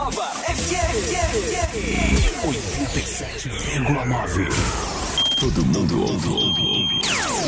Nova FM 87,9. Todo mundo ouve.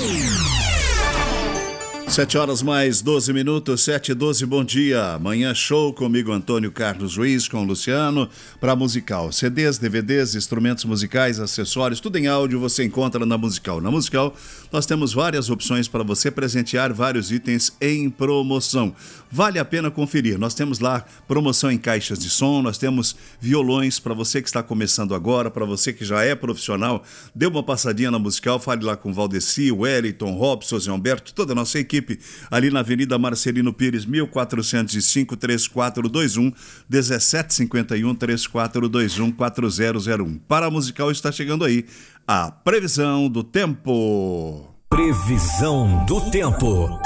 7 horas mais 12 minutos, 7h12, bom dia. Manhã show comigo, Antônio Carlos Ruiz, com o Luciano, para Musical. CDs, DVDs, instrumentos musicais, acessórios, tudo em áudio você encontra na Musical. Na Musical nós temos várias opções para você presentear vários itens em promoção. Vale a pena conferir. Nós temos lá promoção em caixas de som, nós temos violões para você que está começando agora, para você que já é profissional. Dê uma passadinha na Musical, fale lá com o Valdeci, o Wellington, Robson, Zé Humberto, toda a nossa equipe, ali na Avenida Marcelino Pires, 1405, 3421, 1751, 3421, 4001. Para a Musical está chegando aí a previsão do tempo. Previsão do tempo.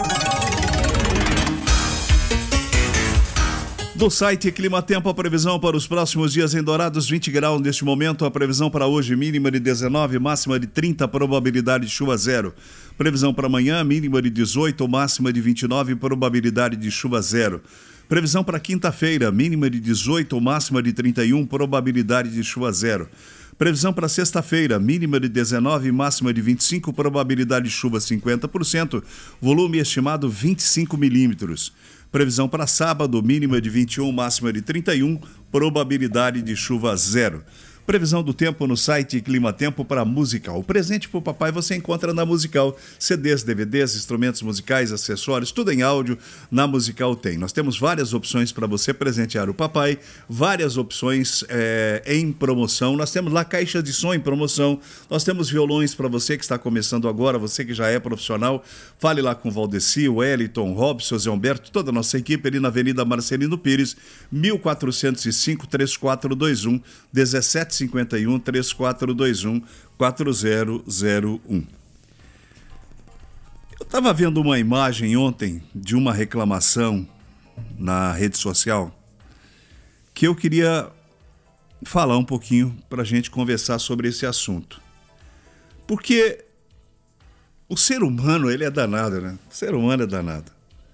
Do site Clima Tempo, a previsão para os próximos dias em Dourados, 20 graus neste momento. A previsão para hoje, mínima de 19, máxima de 30, probabilidade de chuva 0. Previsão para amanhã, mínima de 18, máxima de 29, probabilidade de chuva 0. Previsão para quinta-feira, mínima de 18, máxima de 31, probabilidade de chuva 0. Previsão para sexta-feira, mínima de 19, máxima de 25, probabilidade de chuva 50%, volume estimado 25 milímetros. Previsão para sábado, mínima de 21, máxima de 31, probabilidade de chuva 0. Previsão do tempo no site Clima Tempo para Musical. O presente para o papai você encontra na Musical. CDs, DVDs, instrumentos musicais, acessórios, tudo em áudio na Musical tem. Nós temos várias opções para você presentear o papai, várias opções em promoção. Nós temos lá caixa de som em promoção. Nós temos violões para você que está começando agora, você que já é profissional. Fale lá com o Valdeci, o Wellington, Robson, Zé Humberto, toda a nossa equipe ali na Avenida Marcelino Pires, 1405, 3421, 1751, 3421, 4001. Eu estava vendo uma imagem ontem de uma reclamação na rede social que eu queria falar um pouquinho para a gente conversar sobre esse assunto. Porque o ser humano, ele é danado, né? O ser humano é danado.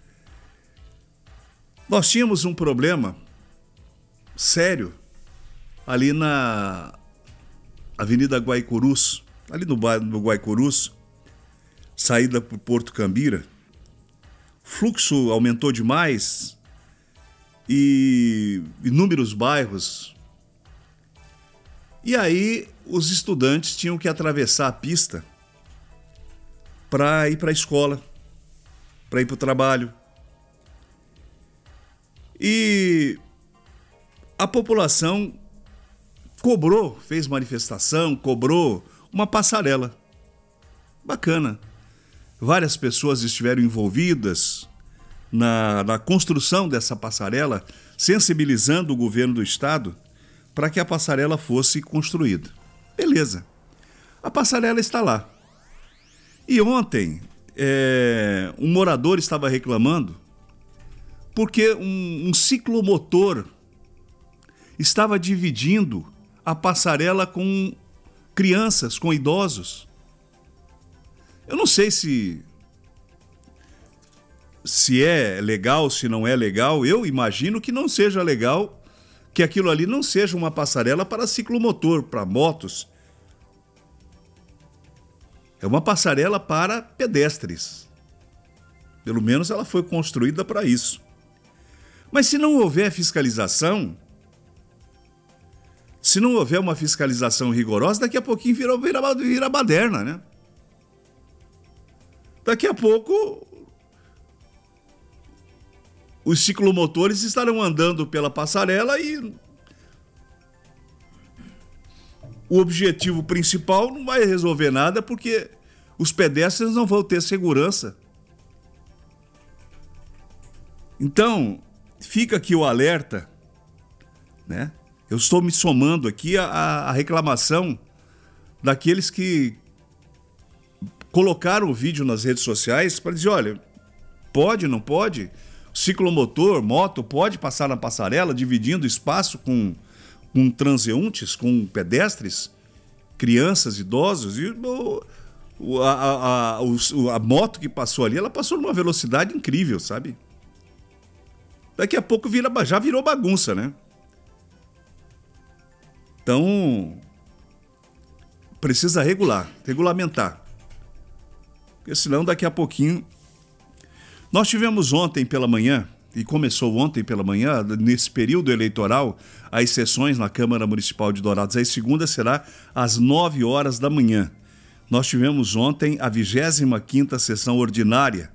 Nós tínhamos um problema sério ali na Avenida Guaicurus, ali no bairro do Guaicurus, saída para o Porto Cambira. O fluxo aumentou demais e inúmeros bairros. E aí os estudantes tinham que atravessar a pista para ir para a escola, para ir para o trabalho. E a população fez manifestação, cobrou uma passarela. Bacana. Várias pessoas estiveram envolvidas na construção dessa passarela, sensibilizando o governo do estado para que a passarela fosse construída. Beleza. A passarela está lá. E ontem, um morador estava reclamando porque um ciclomotor estava dividindo a passarela com crianças, com idosos. Eu não sei se é legal, se não é legal. Eu imagino que não seja legal, que aquilo ali não seja uma passarela para ciclomotor, para motos. É uma passarela para pedestres. Pelo menos ela foi construída para isso. Mas se não houver fiscalização, se não houver uma fiscalização rigorosa, daqui a pouquinho vira baderna, né? Daqui a pouco, os ciclomotores estarão andando pela passarela e o objetivo principal não vai resolver nada porque os pedestres não vão ter segurança. Então, fica aqui o alerta, né? Eu estou me somando aqui à reclamação daqueles que colocaram o vídeo nas redes sociais para dizer, olha, pode, não pode? Ciclomotor, moto, pode passar na passarela dividindo espaço com transeuntes, com pedestres, crianças, idosos. E a moto que passou ali, ela passou numa velocidade incrível, sabe? Daqui a pouco já virou bagunça, né? Então, precisa regulamentar. Porque senão daqui a pouquinho... Nós tivemos ontem pela manhã, e começou ontem pela manhã, nesse período eleitoral, as sessões na Câmara Municipal de Dourados. A segunda será às 9 horas da manhã. Nós tivemos ontem a 25ª sessão ordinária.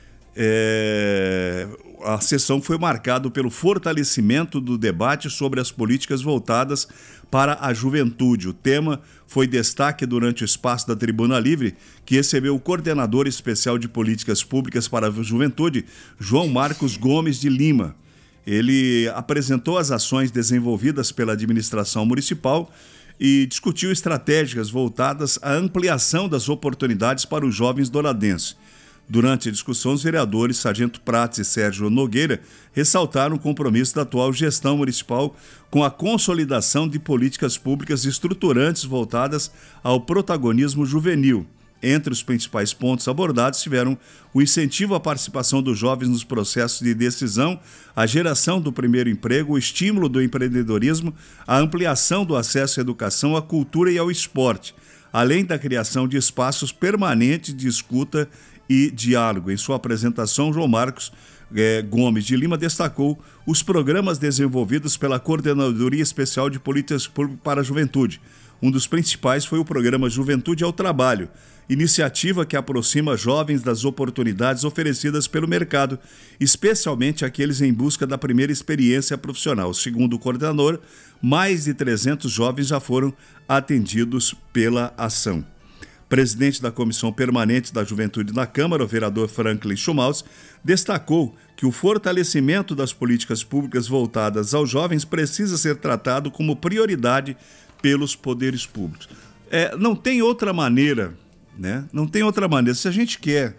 A sessão foi marcada pelo fortalecimento do debate sobre as políticas voltadas para a juventude. O tema foi destaque durante o espaço da Tribuna Livre, que recebeu o coordenador especial de políticas públicas para a juventude, João Marcos Gomes de Lima. Ele apresentou as ações desenvolvidas pela administração municipal e discutiu estratégias voltadas à ampliação das oportunidades para os jovens douradenses. Durante a discussão, os vereadores Sargento Prates e Sérgio Nogueira ressaltaram o compromisso da atual gestão municipal com a consolidação de políticas públicas estruturantes voltadas ao protagonismo juvenil. Entre os principais pontos abordados estiveram o incentivo à participação dos jovens nos processos de decisão, a geração do primeiro emprego, o estímulo do empreendedorismo, a ampliação do acesso à educação, à cultura e ao esporte, além da criação de espaços permanentes de escuta e diálogo. Em sua apresentação, João Marcos Gomes de Lima destacou os programas desenvolvidos pela Coordenadoria Especial de Políticas Públicas para a Juventude. Um dos principais foi o programa Juventude ao Trabalho, iniciativa que aproxima jovens das oportunidades oferecidas pelo mercado, especialmente aqueles em busca da primeira experiência profissional. Segundo o coordenador, mais de 300 jovens já foram atendidos pela ação. Presidente da Comissão Permanente da Juventude na Câmara, o vereador Franklin Schmaltz, destacou que o fortalecimento das políticas públicas voltadas aos jovens precisa ser tratado como prioridade pelos poderes públicos. Não tem outra maneira, né? Não tem outra maneira. Se a gente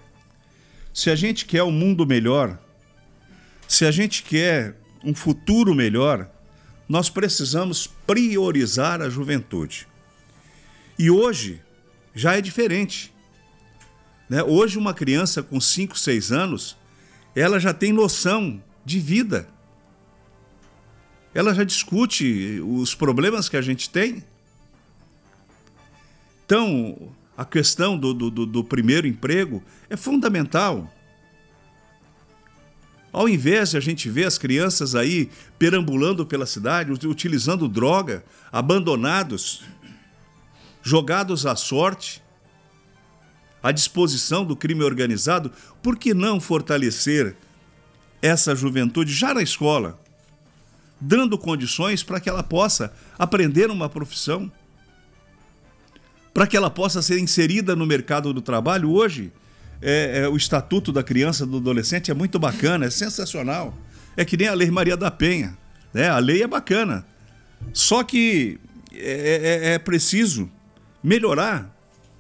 quer um mundo melhor, se a gente quer um futuro melhor, nós precisamos priorizar a juventude. E hoje já é diferente, né? Hoje uma criança com 5, 6 anos, ela já tem noção de vida. Ela já discute os problemas que a gente tem. Então, a questão do primeiro emprego é fundamental. Ao invés de a gente ver as crianças aí perambulando pela cidade, utilizando droga, abandonados, jogados à sorte, à disposição do crime organizado, por que não fortalecer essa juventude já na escola, dando condições para que ela possa aprender uma profissão, para que ela possa ser inserida no mercado do trabalho? Hoje, o Estatuto da Criança e do Adolescente é muito bacana, é sensacional. É que nem a Lei Maria da Penha, né? A lei é bacana, só que é preciso melhorar.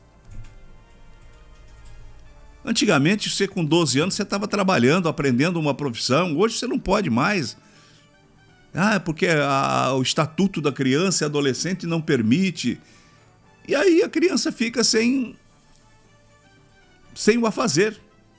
Antigamente, você com 12 anos, você estava trabalhando, aprendendo uma profissão. Hoje você não pode mais. Porque o Estatuto da Criança e Adolescente não permite. E aí a criança fica sem o a fazer.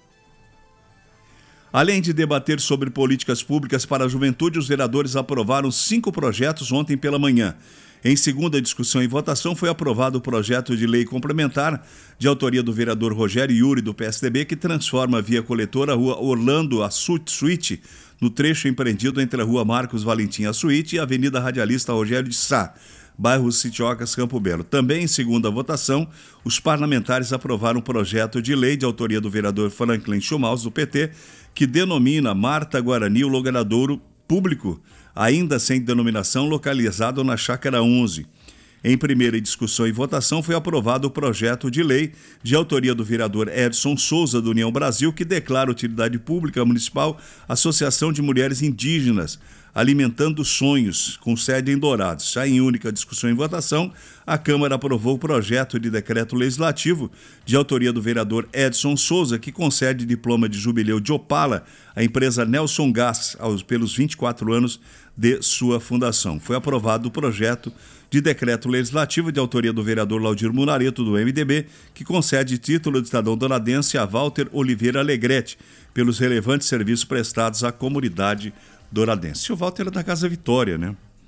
Além de debater sobre políticas públicas para a juventude, os vereadores aprovaram 5 projetos ontem pela manhã. Em segunda discussão e votação, foi aprovado o projeto de lei complementar de autoria do vereador Rogério Yuri, do PSDB, que transforma a via coletora a rua Orlando Açuite, no trecho empreendido entre a rua Marcos Valentim Açuite e a Avenida Radialista Rogério de Sá, bairro Sitiocas, Campo Belo. Também em segunda votação, os parlamentares aprovaram um projeto de lei de autoria do vereador Franklin Schmaltz, do PT, que denomina Marta Guarani o logradouro público, ainda sem denominação, localizado na Chácara 11. Em primeira discussão e votação, foi aprovado o projeto de lei de autoria do vereador Edson Souza, do União Brasil, que declara utilidade pública municipal a Associação de Mulheres Indígenas, Alimentando Sonhos, com sede em Dourados. Já em única discussão e votação, a Câmara aprovou o projeto de decreto legislativo de autoria do vereador Edson Souza, que concede diploma de jubileu de Opala à empresa Nelson Gás pelos 24 anos de sua fundação. Foi aprovado o projeto de decreto legislativo de autoria do vereador Laudir Munareto, do MDB, que concede título de cidadão douradense a Walter Oliveira Alegrete pelos relevantes serviços prestados à comunidade douradense. O Walter é da Casa Vitória, né?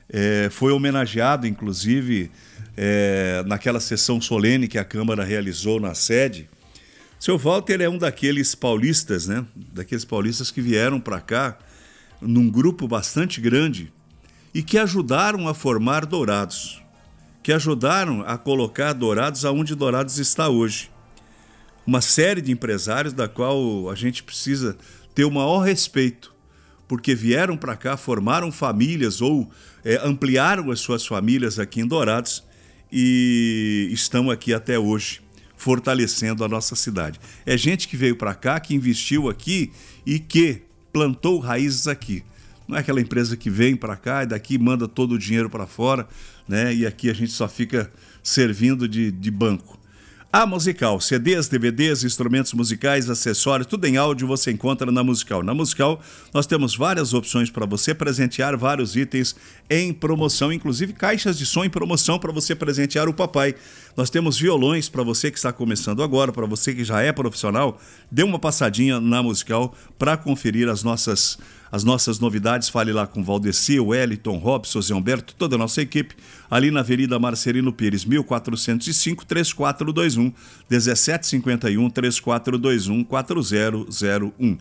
foi homenageado, inclusive, naquela sessão solene que a Câmara realizou na sede. Seu Walter é um daqueles paulistas, né? Daqueles paulistas que vieram para cá num grupo bastante grande e que ajudaram a formar Dourados, que ajudaram a colocar Dourados aonde Dourados está hoje. Uma série de empresários da qual a gente precisa ter o maior respeito, porque vieram para cá, formaram famílias ou ampliaram as suas famílias aqui em Dourados e estão aqui até hoje, fortalecendo a nossa cidade. É gente que veio para cá, que investiu aqui e que plantou raízes aqui. Não é aquela empresa que vem para cá e daqui manda todo o dinheiro para fora, né? E aqui a gente só fica servindo de banco. A Musical, CDs, DVDs, instrumentos musicais, acessórios, tudo em áudio você encontra na Musical. Na Musical nós temos várias opções para você presentear vários itens em promoção, inclusive caixas de som em promoção para você presentear o papai. Nós temos violões para você que está começando agora, para você que já é profissional, dê uma passadinha na Musical para conferir as nossas novidades. Fale lá com Valdeci, Wellington, Robson, Zé Humberto, toda a nossa equipe, ali na Avenida Marcelino Pires, 1405, 3421 1751 3421 4001.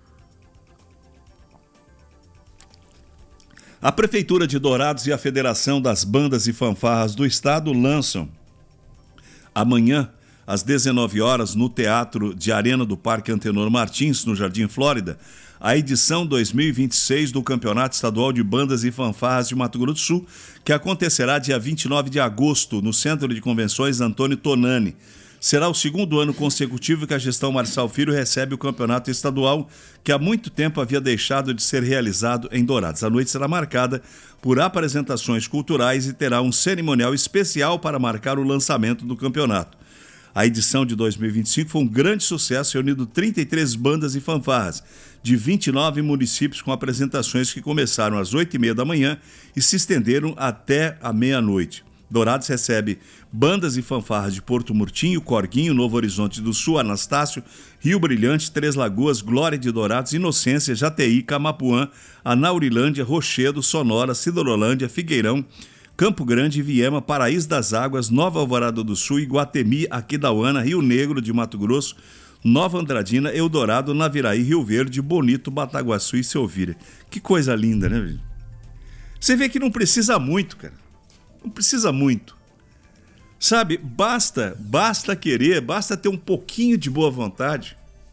A Prefeitura de Dourados e a Federação das Bandas e Fanfarras do Estado lançam amanhã, às 19 horas, no Teatro de Arena do Parque Antenor Martins, no Jardim Flórida, a edição 2026 do Campeonato Estadual de Bandas e Fanfarras de Mato Grosso do Sul, que acontecerá dia 29 de agosto, no Centro de Convenções Antônio Tonani. Será o segundo ano consecutivo que a gestão Marçal Filho recebe o campeonato estadual, que há muito tempo havia deixado de ser realizado em Dourados. A noite será marcada por apresentações culturais e terá um cerimonial especial para marcar o lançamento do campeonato. A edição de 2025 foi um grande sucesso, reunindo 33 bandas e fanfarras de 29 municípios, com apresentações que começaram às 8h30 da manhã e se estenderam até a meia-noite. Dourados recebe bandas e fanfarras de Porto Murtinho, Corguinho, Novo Horizonte do Sul, Anastácio, Rio Brilhante, Três Lagoas, Glória de Dourados, Inocência, Jataí, Camapuã, Anaurilândia, Rochedo, Sonora, Sidorolândia, Figueirão, Campo Grande, Viema, Paraíso das Águas, Nova Alvorada do Sul, Iguatemi, Aquidauana, Rio Negro de Mato Grosso, Nova Andradina, Eldorado, Naviraí, Rio Verde, Bonito, Bataguaçu e Selvíria. Que coisa linda, né, velho? Você vê que não precisa muito, cara. Não precisa muito. Sabe, basta querer, basta ter um pouquinho de boa vontade.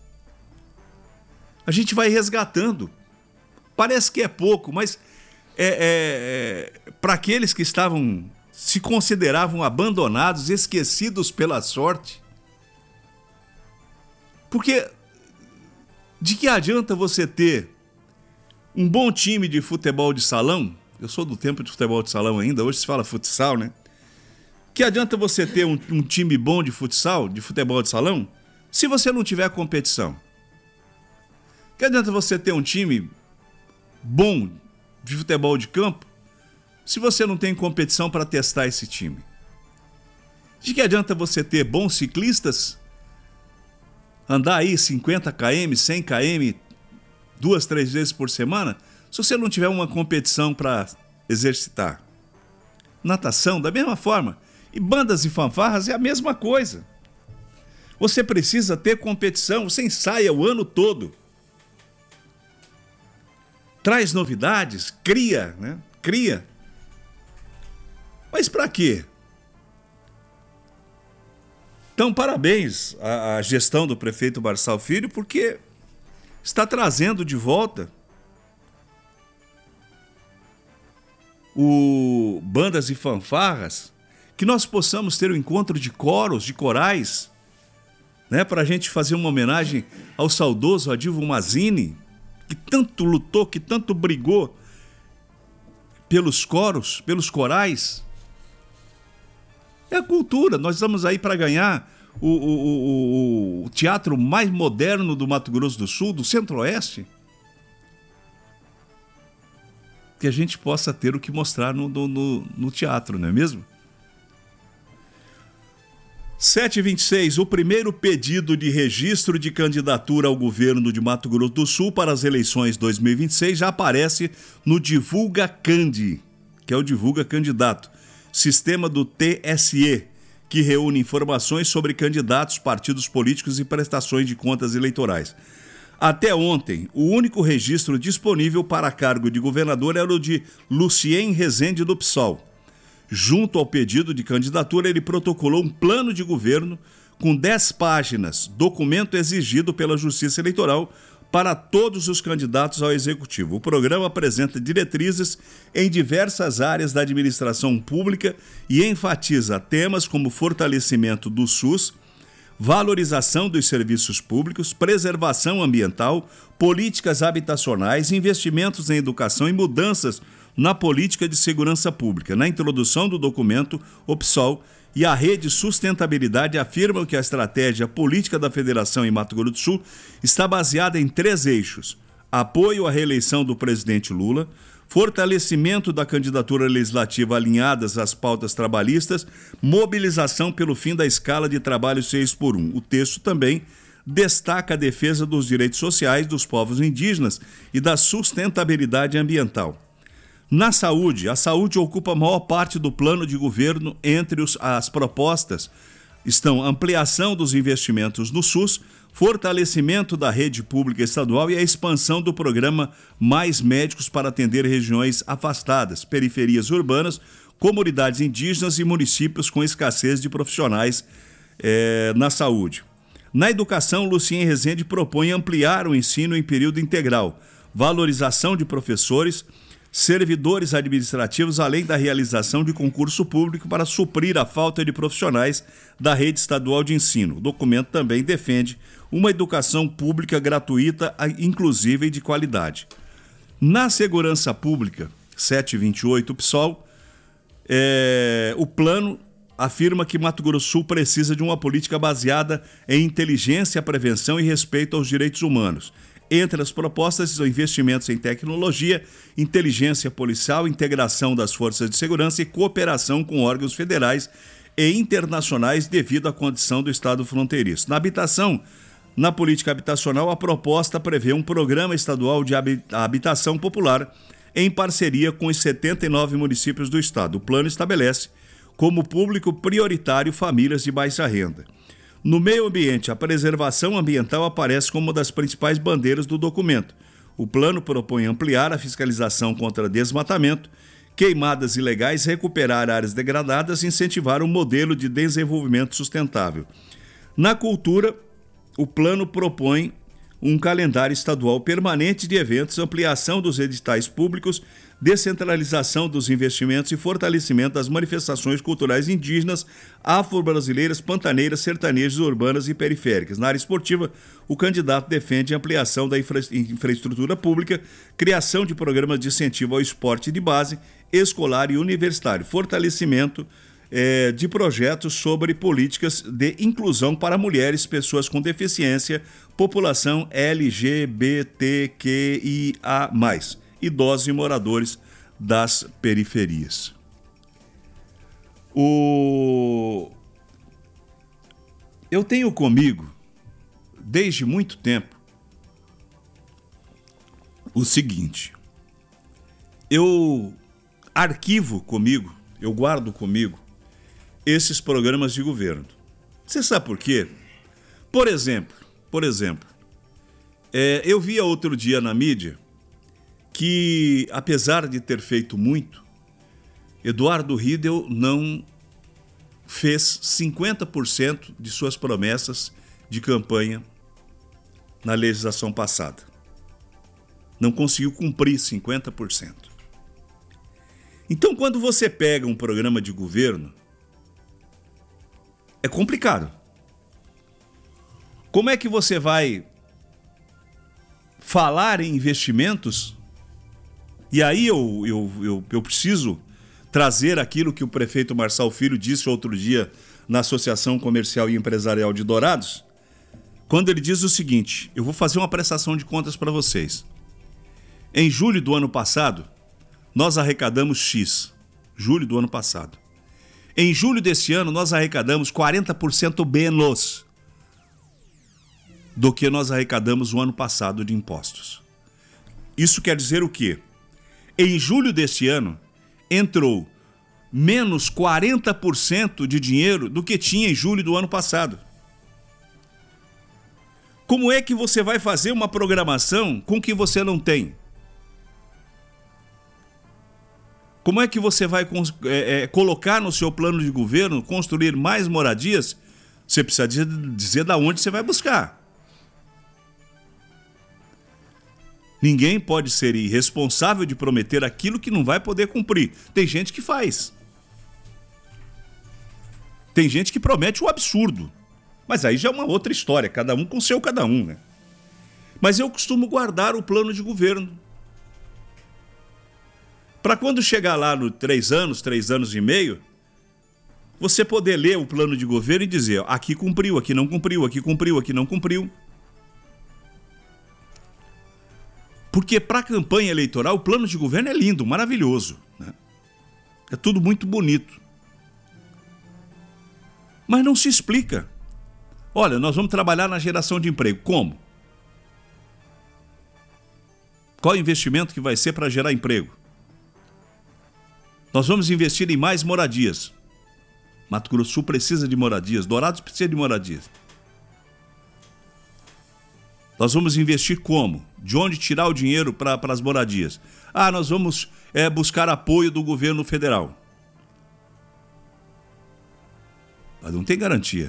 A gente vai resgatando. Parece que é pouco, mas para aqueles que se consideravam abandonados, esquecidos pela sorte. Porque de que adianta você ter um bom time de futebol de salão? Eu sou do tempo de futebol de salão ainda, hoje se fala futsal, né? Que adianta você ter um time bom de futsal, de futebol de salão, se você não tiver competição? Que adianta você ter um time bom de futebol de campo, se você não tem competição para testar esse time? De que adianta você ter bons ciclistas, andar aí 50 km, 100 km, 2, 3 vezes por semana, se você não tiver uma competição para exercitar? Natação, da mesma forma. E bandas e fanfarras é a mesma coisa. Você precisa ter competição, você ensaia o ano todo. Traz novidades, cria, né? Cria. Mas para quê? Então, parabéns à gestão do prefeito Marçal Filho, porque está trazendo de volta o bandas e fanfarras, que nós possamos ter um encontro de coros, de corais, né, para a gente fazer uma homenagem ao saudoso Adilvo Mazini, que tanto lutou, que tanto brigou pelos coros, pelos corais. É a cultura. Nós estamos aí para ganhar o teatro mais moderno do Mato Grosso do Sul, do Centro-Oeste. Que a gente possa ter o que mostrar no teatro, não é mesmo? 7h26, o primeiro pedido de registro de candidatura ao governo de Mato Grosso do Sul para as eleições 2026 já aparece no Divulga Candi. que é o Divulga Candidato, sistema do TSE, que reúne informações sobre candidatos, partidos políticos e prestações de contas eleitorais. Até ontem, o único registro disponível para cargo de governador era o de Lucien Rezende do PSOL. Junto ao pedido de candidatura, ele protocolou um plano de governo com 10 páginas, documento exigido pela Justiça Eleitoral para todos os candidatos ao Executivo. O programa apresenta diretrizes em diversas áreas da administração pública e enfatiza temas como fortalecimento do SUS, valorização dos serviços públicos, preservação ambiental, políticas habitacionais, investimentos em educação e mudanças na política de segurança pública. Na introdução do documento, o PSOL e a Rede Sustentabilidade afirmam que a estratégia política da Federação em Mato Grosso do Sul está baseada em 3 eixos: apoio à reeleição do presidente Lula, fortalecimento da candidatura legislativa alinhadas às pautas trabalhistas, mobilização pelo fim da escala de trabalho 6x1. O texto também destaca a defesa dos direitos sociais dos povos indígenas e da sustentabilidade ambiental. Na saúde, a saúde ocupa a maior parte do plano de governo. Entre as propostas estão ampliação dos investimentos no SUS, fortalecimento da rede pública estadual e a expansão do programa Mais Médicos para atender regiões afastadas, periferias urbanas, comunidades indígenas e municípios com escassez de profissionais na saúde. Na educação, Lucien Rezende propõe ampliar o ensino em período integral, valorização de professores, servidores administrativos, além da realização de concurso público para suprir a falta de profissionais da rede estadual de ensino. O documento também defende uma educação pública gratuita, inclusiva e de qualidade. Na segurança pública, 728, o PSOL, o plano afirma que Mato Grosso do Sul precisa de uma política baseada em inteligência, prevenção e respeito aos direitos humanos. Entre as propostas estão investimentos em tecnologia, inteligência policial, integração das forças de segurança e cooperação com órgãos federais e internacionais devido à condição do estado fronteiriço. Na habitação, na política habitacional, a proposta prevê um programa estadual de habitação popular em parceria com os 79 municípios do estado. O plano estabelece como público prioritário famílias de baixa renda. No meio ambiente, a preservação ambiental aparece como uma das principais bandeiras do documento. O plano propõe ampliar a fiscalização contra desmatamento, queimadas ilegais, recuperar áreas degradadas e incentivar um modelo de desenvolvimento sustentável. Na cultura, o plano propõe um calendário estadual permanente de eventos, ampliação dos editais públicos, descentralização dos investimentos e fortalecimento das manifestações culturais indígenas, afro-brasileiras, pantaneiras, sertanejas, urbanas e periféricas. Na área esportiva, o candidato defende a ampliação da infraestrutura pública, criação de programas de incentivo ao esporte de base, escolar e universitário, fortalecimento de projetos sobre políticas de inclusão para mulheres, pessoas com deficiência, população LGBTQIA+, idosos e moradores das periferias. Eu tenho comigo, desde muito tempo, o seguinte: eu arquivo comigo, eu guardo comigo esses programas de governo. Você sabe por quê? Por exemplo, eu via outro dia na mídia que, apesar de ter feito muito, Eduardo Riedel não fez 50% de suas promessas de campanha na legislação passada. Não conseguiu cumprir 50%. Então, quando você pega um programa de governo, é complicado. Como é que você vai falar em investimentos? E aí eu preciso trazer aquilo que o prefeito Marçal Filho disse outro dia na Associação Comercial e Empresarial de Dourados, quando ele diz o seguinte: eu vou fazer uma prestação de contas para vocês. Em julho do ano passado, nós arrecadamos X. Julho do ano passado. Em julho desse ano, nós arrecadamos 40% menos do que nós arrecadamos o ano passado de impostos. Isso quer dizer o quê? Em julho deste ano, entrou menos 40% de dinheiro do que tinha em julho do ano passado. Como é que você vai fazer uma programação com o que você não tem? Como é que você vai colocar no seu plano de governo, construir mais moradias? Você precisa dizer de onde você vai buscar. Ninguém pode ser irresponsável de prometer aquilo que não vai poder cumprir. Tem gente que faz. Tem gente que promete o absurdo. Mas aí já é uma outra história, cada um com o seu cada um, né? Mas eu costumo guardar o plano de governo. Para quando chegar lá no 3 anos e meio, você poder ler o plano de governo e dizer, aqui cumpriu, aqui não cumpriu, aqui cumpriu, aqui não cumpriu. Porque para a campanha eleitoral o plano de governo é lindo, maravilhoso, né? É tudo muito bonito. Mas não se explica. Olha, nós vamos trabalhar na geração de emprego. Como? Qual o investimento que vai ser para gerar emprego? Nós vamos investir em mais moradias. Mato Grosso do Sul precisa de moradias, Dourados precisa de moradias. Nós vamos investir como? De onde tirar o dinheiro para as moradias? Nós vamos buscar apoio do governo federal. Mas não tem garantia.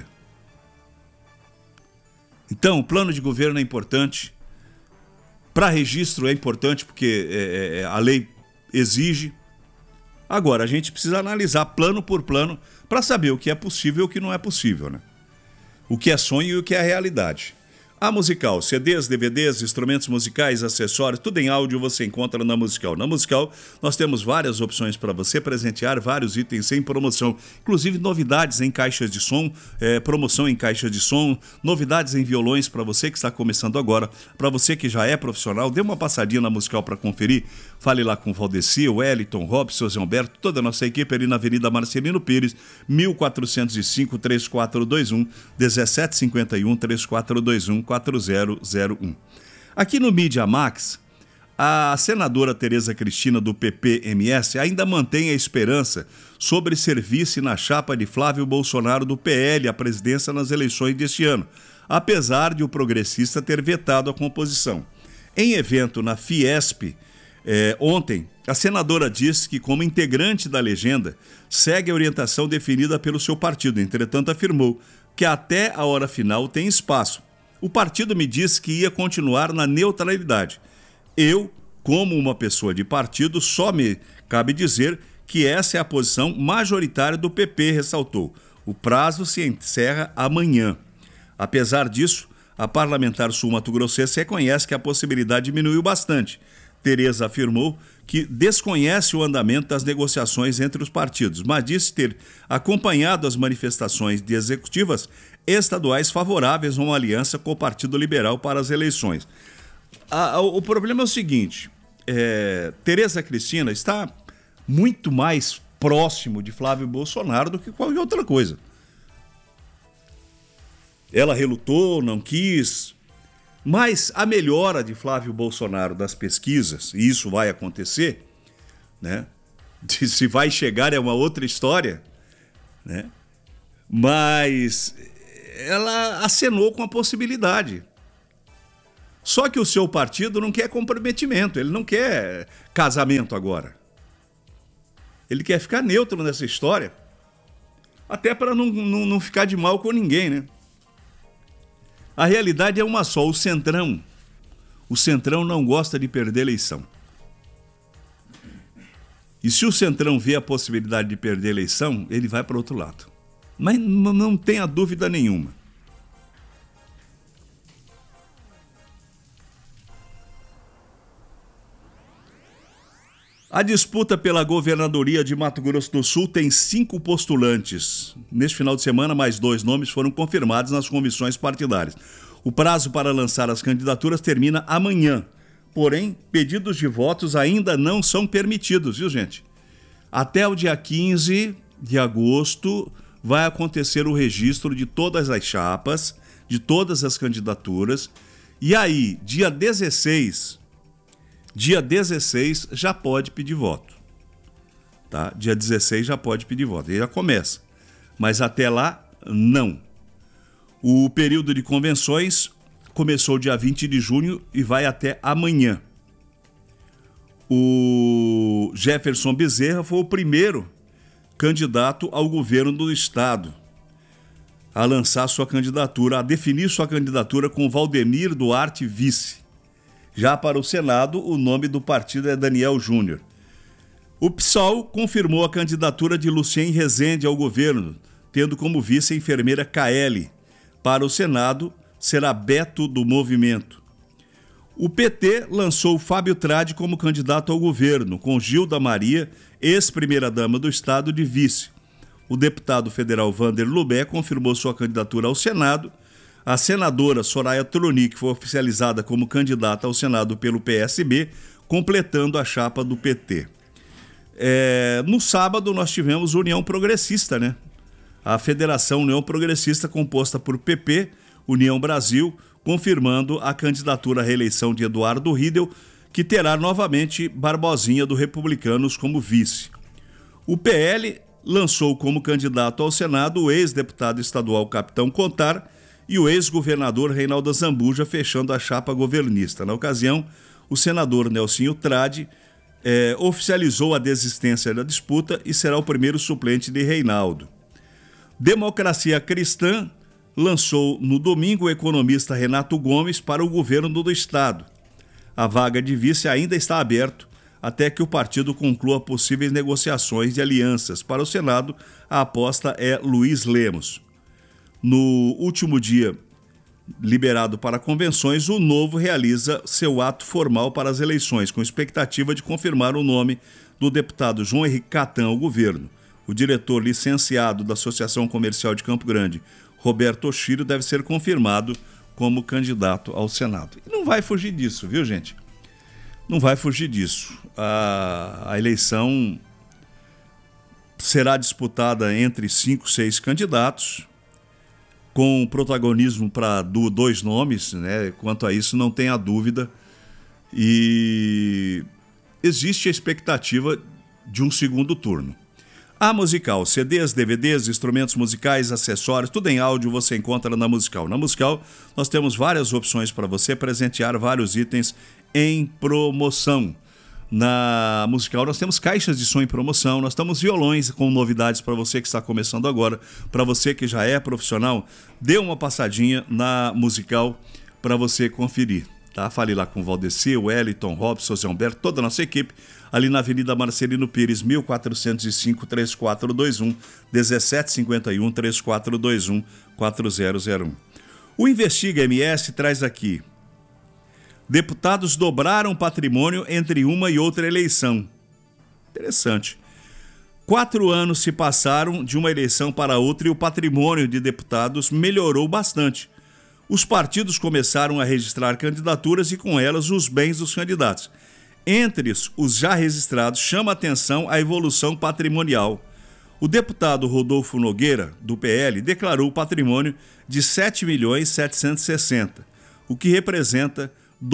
Então, o plano de governo é importante. Para registro é importante porque a lei exige. Agora, a gente precisa analisar plano por plano para saber o que é possível e o que não é possível, né? O que é sonho e o que é realidade. A Musical, CDs, DVDs, instrumentos musicais, acessórios, tudo em áudio você encontra na Musical. Na Musical nós temos várias opções para você presentear, vários itens em promoção, inclusive novidades em caixas de som, promoção em caixas de som, novidades em violões para você que está começando agora, para você que já é profissional, dê uma passadinha na Musical para conferir, fale lá com o Valdeci, o Wellington, Robson, Zé Humberto, toda a nossa equipe ali na Avenida Marcelino Pires, 1405-3421, 1751-3421, 4001. Aqui no Mídia Max, a senadora Tereza Cristina do PPMS ainda mantém a esperança sobre ser vice na chapa de Flávio Bolsonaro do PL à presidência nas eleições deste ano, apesar de o progressista ter vetado a composição. Em evento na Fiesp, ontem, a senadora disse que, como integrante da legenda, segue a orientação definida pelo seu partido. Entretanto, afirmou que até a hora final tem espaço. O partido me disse que ia continuar na neutralidade. Eu, como uma pessoa de partido, só me cabe dizer que essa é a posição majoritária do PP, ressaltou. O prazo se encerra amanhã. Apesar disso, a parlamentar sul-mato-grossense reconhece que a possibilidade diminuiu bastante. Tereza afirmou que desconhece o andamento das negociações entre os partidos, mas disse ter acompanhado as manifestações de executivas estaduais favoráveis a uma aliança com o Partido Liberal para as eleições. O problema é o seguinte, Tereza Cristina está muito mais próximo de Flávio Bolsonaro do que qualquer outra coisa. Ela relutou, não quis, mas a melhora de Flávio Bolsonaro das pesquisas, e isso vai acontecer, né? Se vai chegar é uma outra história, né? Mas ela acenou com a possibilidade. Só que o seu partido não quer comprometimento, ele não quer casamento agora. Ele quer ficar neutro nessa história, até para não ficar de mal com ninguém, né? A realidade é uma só, o Centrão não gosta de perder eleição. E se o Centrão vê a possibilidade de perder eleição, ele vai para outro lado. Mas não tenha dúvida nenhuma. A disputa pela governadoria de Mato Grosso do Sul tem 5 postulantes. Neste final de semana, mais 2 nomes foram confirmados nas comissões partidárias. O prazo para lançar as candidaturas termina amanhã. Porém, pedidos de votos ainda não são permitidos, viu, gente? Até o dia 15 de agosto vai acontecer o registro de todas as chapas, de todas as candidaturas. E aí, dia 16 já pode pedir voto. Tá? Dia 16 já pode pedir voto, aí já começa. Mas até lá, não. O período de convenções começou dia 20 de junho e vai até amanhã. O Jefferson Bezerra foi o primeiro candidato ao governo do estado a lançar sua candidatura, a definir sua candidatura com Valdemir Duarte vice. Já para o Senado, o nome do partido é Daniel Júnior. O PSOL confirmou a candidatura de Lucien Rezende ao governo, tendo como vice a enfermeira Kaeli. Para o Senado, será Beto do Movimento. O PT lançou Fábio Tradi como candidato ao governo, com Gilda Maria, ex-primeira-dama do estado, de vice. O deputado federal Vander Lubé confirmou sua candidatura ao Senado. A senadora Soraya Tronic foi oficializada como candidata ao Senado pelo PSB, completando a chapa do PT. No sábado nós tivemos União Progressista, né? A Federação União Progressista, composta por PP, União Brasil, confirmando a candidatura à reeleição de Eduardo Riedel, que terá novamente Barbosinha do Republicanos como vice. O PL lançou como candidato ao Senado o ex-deputado estadual Capitão Contar e o ex-governador Reinaldo Zambuja, fechando a chapa governista. Na ocasião, o senador Nelsinho Tradi oficializou a desistência da disputa e será o primeiro suplente de Reinaldo. Democracia Cristã lançou no domingo o economista Renato Gomes para o governo do estado. A vaga de vice ainda está aberta até que o partido conclua possíveis negociações de alianças. Para o Senado, a aposta é Luiz Lemos. No último dia liberado para convenções, o Novo realiza seu ato formal para as eleições, com expectativa de confirmar o nome do deputado João Henrique Catan ao governo. O diretor licenciado da Associação Comercial de Campo Grande, Roberto Oshiro, deve ser confirmado como candidato ao Senado. E não vai fugir disso, viu, gente? Não vai fugir disso. A eleição será disputada entre 5, 6 candidatos, com protagonismo para 2 nomes, né? Quanto a isso, não tenha dúvida. E existe a expectativa de um segundo turno. A Musical, CDs, DVDs, instrumentos musicais, acessórios, tudo em áudio você encontra na Musical. Na Musical, nós temos várias opções para você presentear vários itens em promoção. Na Musical nós temos caixas de som em promoção, nós temos violões com novidades para você que está começando agora. Para você que já é profissional, dê uma passadinha na Musical para você conferir. Tá? Fale lá com o Valdeci, o Wellington, Robson, Zé Humberto, toda a nossa equipe, ali na Avenida Marcelino Pires, 1405, 3421, 1751, 3421, 4001. O Investiga MS traz aqui: deputados dobraram patrimônio entre uma e outra eleição. Interessante. 4 anos se passaram de uma eleição para outra e o patrimônio de deputados melhorou bastante. Os partidos começaram a registrar candidaturas e com elas os bens dos candidatos. Entre os já registrados, chama atenção a evolução patrimonial. O deputado Rodolfo Nogueira, do PL, declarou patrimônio de 7.760.000, o que representa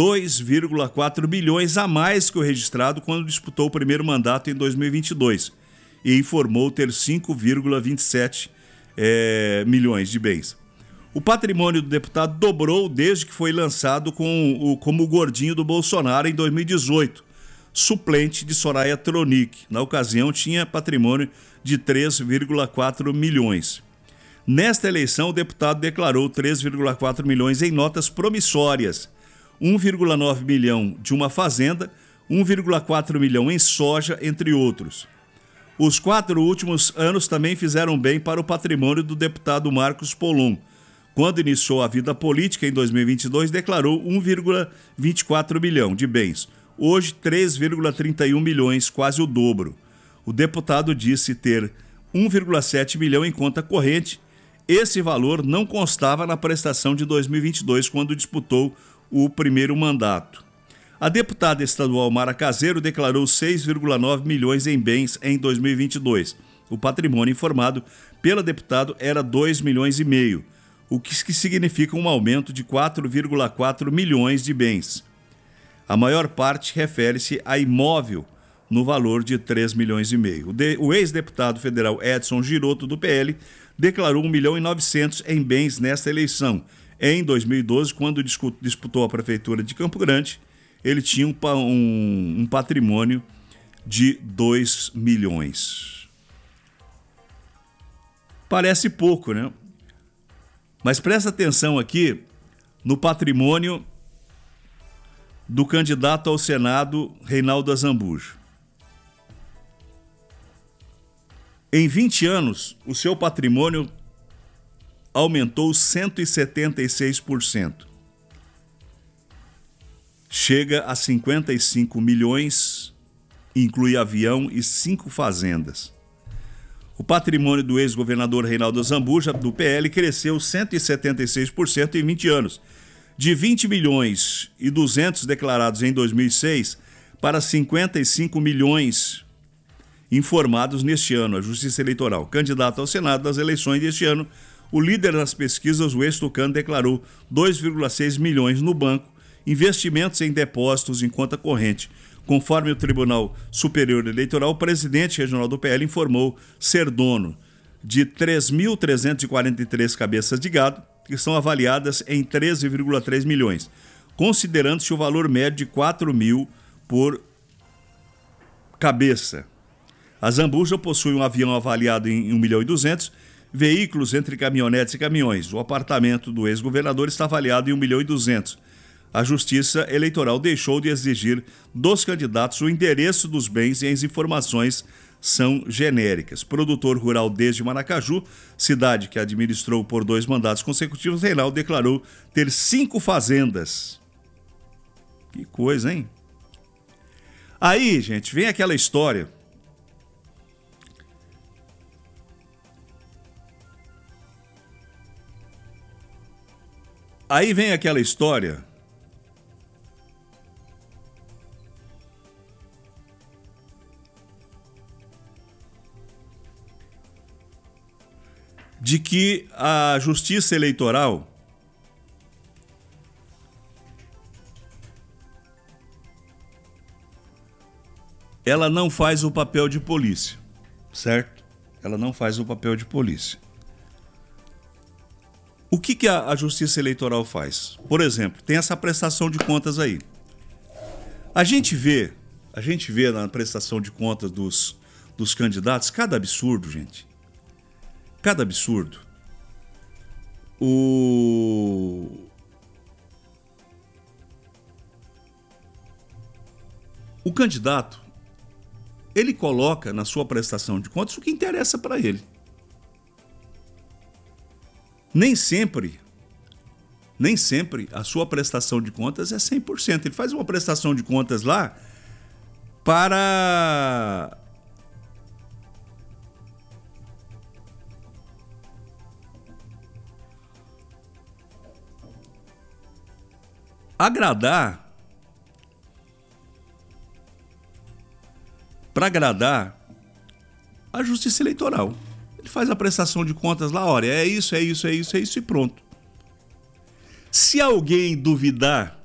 2,4 bilhões a mais que o registrado quando disputou o primeiro mandato em 2022 e informou ter 5,27 milhões de bens. O patrimônio do deputado dobrou desde que foi lançado como o gordinho do Bolsonaro em 2018, suplente de Soraya Tronic. Na ocasião, tinha patrimônio de 3,4 milhões. Nesta eleição, o deputado declarou 3,4 milhões em notas promissórias, 1,9 milhão de uma fazenda, 1,4 milhão em soja, entre outros. Os 4 últimos anos também fizeram bem para o patrimônio do deputado Marcos Polon. Quando iniciou a vida política em 2022, declarou 1,24 milhão de bens. Hoje, 3,31 milhões, quase o dobro. O deputado disse ter 1,7 milhão em conta corrente. Esse valor não constava na prestação de 2022, quando disputou o primeiro mandato. A deputada estadual Mara Caseiro declarou 6,9 milhões em bens em 2022. O patrimônio informado pela deputada era 2 milhões e meio, o que significa um aumento de 4,4 milhões de bens. A maior parte refere-se a imóvel no valor de 3,5 milhões. O ex-deputado federal Edson Giroto, do PL, declarou 1.900.000 em bens nesta eleição. Em 2012, quando disputou a prefeitura de Campo Grande, ele tinha um patrimônio de 2 milhões. Parece pouco, né? Mas presta atenção aqui no patrimônio do candidato ao Senado, Reinaldo Azambuja. Em 20 anos, o seu patrimônio aumentou 176%. Chega a 55 milhões, inclui avião e 5 fazendas. O patrimônio do ex-governador Reinaldo Azambuja, do PL, cresceu 176% em 20 anos, de 20 milhões e 200 declarados em 2006 para 55 milhões informados neste ano. A Justiça Eleitoral, candidato ao Senado das eleições deste ano, o líder das pesquisas, o ex-tucano, declarou 2,6 milhões no banco, investimentos em depósitos em conta corrente. Conforme o Tribunal Superior Eleitoral, o presidente regional do PL informou ser dono de 3.343 cabeças de gado, que são avaliadas em 13,3 milhões, considerando-se o valor médio de 4 mil por cabeça. A Azambuja possui um avião avaliado em 1.200.000, veículos entre caminhonetes e caminhões. O apartamento do ex-governador está avaliado em 1.200.000. A Justiça Eleitoral deixou de exigir dos candidatos o endereço dos bens e as informações são genéricas. Produtor rural desde Maracaju, cidade que administrou por 2 mandatos consecutivos, Reinaldo declarou ter 5 fazendas. Que coisa, hein? Aí, gente, vem aquela história. Aí vem aquela história de que a Justiça Eleitoral ela não faz o papel de polícia, certo? Ela não faz o papel de polícia. O que a Justiça Eleitoral faz? Por exemplo, tem essa prestação de contas aí. A gente vê na prestação de contas dos candidatos cada absurdo, gente. Cada absurdo. O candidato, ele coloca na sua prestação de contas o que interessa para ele. Nem sempre a sua prestação de contas é 100%. Ele faz uma prestação de contas lá para agradar a Justiça Eleitoral. Ele faz a prestação de contas lá, olha, é isso e pronto. Se alguém duvidar,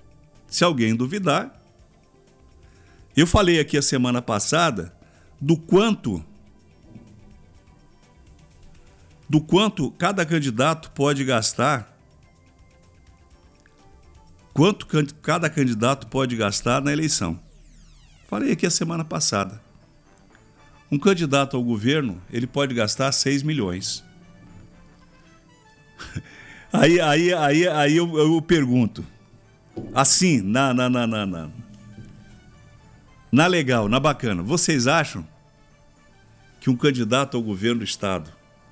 eu falei aqui a semana passada do quanto cada candidato pode gastar, quanto cada candidato pode gastar na eleição. Falei aqui a semana passada. Um candidato ao governo, ele pode gastar 6 milhões. Aí eu pergunto, assim, na legal, na bacana, vocês acham que um candidato ao governo do estado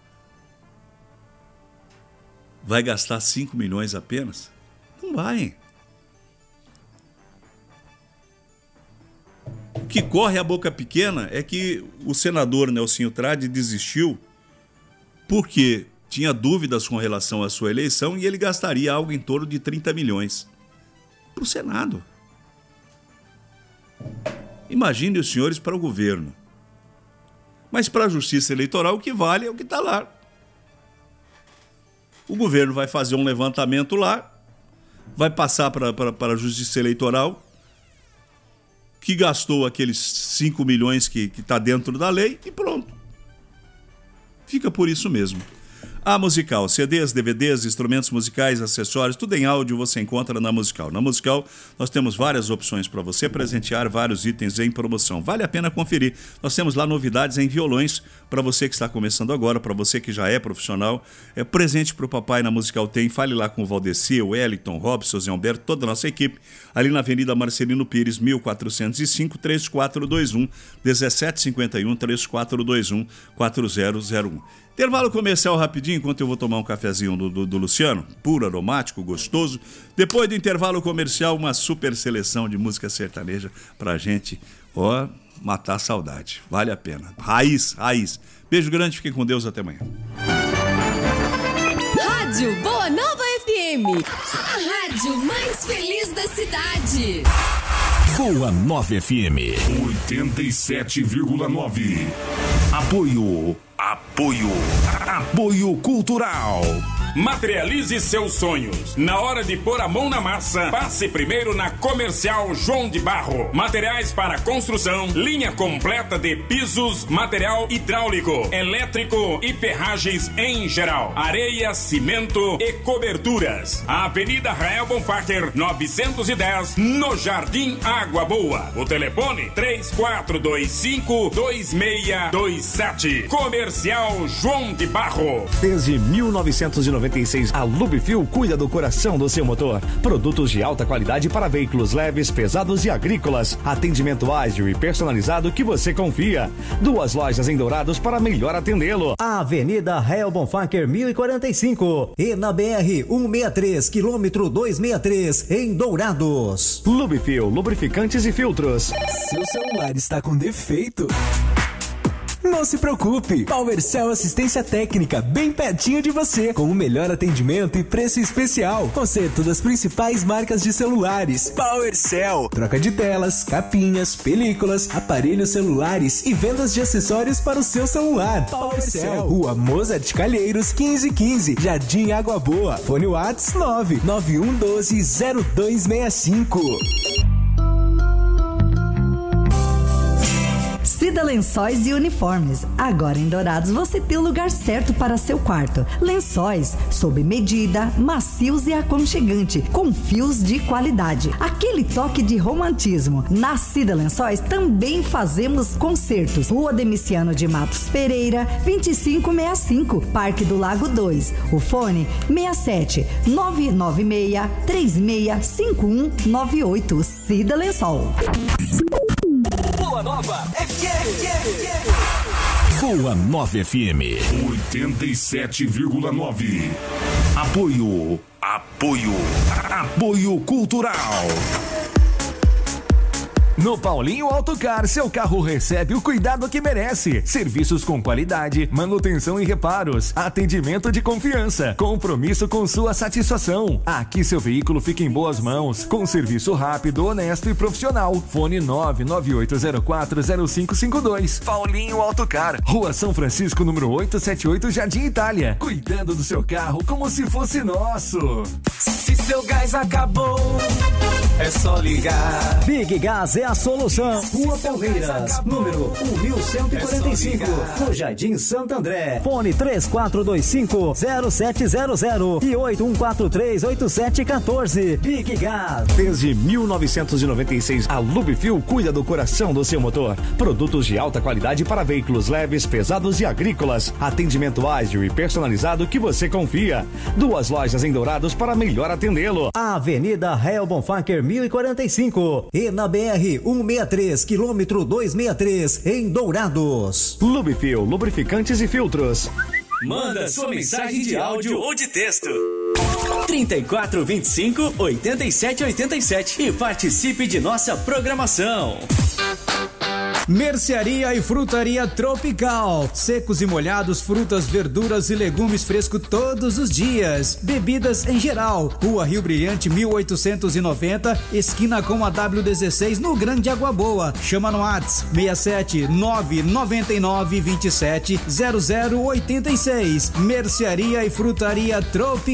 vai gastar 5 milhões apenas? Não vai. O que corre a boca pequena é que o senador Nelsinho Trade desistiu porque tinha dúvidas com relação à sua eleição e ele gastaria algo em torno de 30 milhões para o Senado. Imagine os senhores para o governo. Mas para a Justiça Eleitoral o que vale é o que está lá. O governo vai fazer um levantamento lá, vai passar para a Justiça Eleitoral. que gastou aqueles 5 milhões que está dentro da lei e pronto. Fica por isso mesmo. A Musical, CDs, DVDs, instrumentos musicais, acessórios, tudo em áudio você encontra na Musical. Na Musical nós temos várias opções para você presentear, vários itens em promoção. Vale a pena conferir. Nós temos lá novidades em violões para você que está começando agora, para você que já é profissional. É presente para o papai na Musical tem. Fale lá com o Valdeci, o Wellington, Robson, Zé Humberto, toda a nossa equipe. Ali na Avenida Marcelino Pires, 1405, 3421 1751 3421 4001. Intervalo comercial rapidinho, enquanto eu vou tomar um cafezinho do Luciano, puro, aromático, gostoso. Depois do intervalo comercial, uma super seleção de música sertaneja pra gente, matar a saudade. Vale a pena. Raiz. Beijo grande, fiquem com Deus, até amanhã. Rádio Boa Nova FM, a rádio mais feliz da cidade. Boa Nova FM 87,9. Apoio Cultural. Materialize seus sonhos. Na hora de pôr a mão na massa, passe primeiro na Comercial João de Barro. Materiais para construção, linha completa de pisos, material hidráulico, elétrico e ferragens em geral. Areia, cimento e coberturas. Avenida Rael Bonfacher, 910, no Jardim Água Boa. O telefone 3425-2627. Comercial João de Barro. Desde 1996, a Lubifil cuida do coração do seu motor. Produtos de alta qualidade para veículos leves, pesados e agrícolas. Atendimento ágil e personalizado que você confia. 2 lojas em Dourados para melhor atendê-lo. Avenida Rael Bonfacher 1045 e na BR 163, quilômetro 263, em Dourados. Lubifil, lubrificantes e filtros. Seu celular está com defeito? Não se preocupe, PowerCell Assistência Técnica, bem pertinho de você, com o melhor atendimento e preço especial. Conserto das principais marcas de celulares. PowerCell, troca de telas, capinhas, películas, aparelhos celulares e vendas de acessórios para o seu celular. PowerCell, Rua Mozart Calheiros, 1515, Jardim Água Boa. Fone Whats 991120265. Cida Lençóis e Uniformes. Agora em Dourados você tem o lugar certo para seu quarto. Lençóis sob medida, macios e aconchegante, com fios de qualidade. Aquele toque de romantismo. Na Cida Lençóis também fazemos concertos. Rua Demiciano de Matos Pereira, 2565, Parque do Lago 2. O fone 67 996 365198. Cida Lençol. Boa Nova FM. Boa Nova FM 87,9. Apoio Cultural. No Paulinho Autocar, seu carro recebe o cuidado que merece. Serviços com qualidade, manutenção e reparos, atendimento de confiança, compromisso com sua satisfação. Aqui seu veículo fica em boas mãos, com serviço rápido, honesto e profissional. Fone 998040552. Paulinho Autocar, Rua São Francisco, número 878, Jardim Itália. Cuidando do seu carro como se fosse nosso. Se seu gás acabou, é só ligar. Big Gas é a solução. Rua Palmeiras, número 1145, no Jardim Santo André. Fone 3425-0700 e 8143-8714. Big Gas. Desde 1996, a Lubifil cuida do coração do seu motor. Produtos de alta qualidade para veículos leves, pesados e agrícolas. Atendimento ágil e personalizado que você confia. 2 lojas em Dourados para melhor atendê-lo. Avenida Rael Bonfacher 1045 e na BR 163, quilômetro 263, em Dourados. Lubifil, lubrificantes e filtros. Manda sua mensagem de áudio ou de texto. 3425-8787 e participe de nossa programação. Mercearia e Frutaria Tropical. Secos e molhados, frutas, verduras e legumes frescos todos os dias. Bebidas em geral. Rua Rio Brilhante 1890, esquina com a W16, no Grande Água Boa. Chama no Whats 67 999 27 0086. Mercearia e Frutaria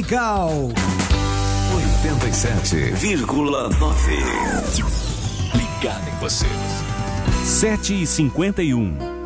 Tropical. 87,9. ligada em você. 7h51.